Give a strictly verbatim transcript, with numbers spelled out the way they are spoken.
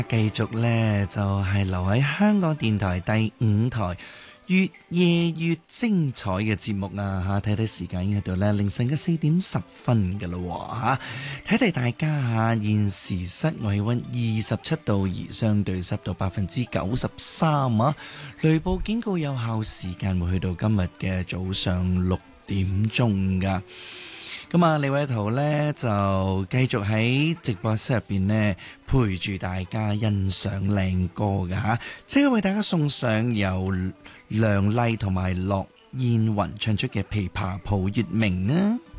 繼續呢，就係留喺香港電台第五台越夜越精彩嘅節目啊！嚇，睇睇時間已經喺度咧，凌晨嘅四點十分嘅咯喎嚇，睇睇大家嚇，現時室外氣溫二十七度，而相對濕度百分之九十三啊！雷暴警告有效時間會去到今日嘅早上六點鐘㗎。咁啊，李偉圖呢就繼續喺直播室入邊呢陪住大家欣賞靚歌㗎吓，即刻為大家送上由梁麗同埋駱燕雲唱出嘅《琵琶抱月明》啊！